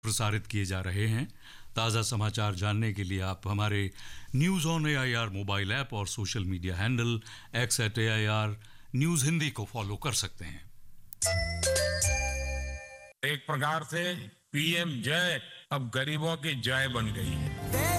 प्रसारित किए जा रहे हैं। ताज़ा समाचार जानने के लिए आप हमारे news on AIR mobile app और social media handle @AIR news Hindi को फॉलो कर सकते हैं। एक प्रकार से PM जय अब गरीबों की जय बन गई है।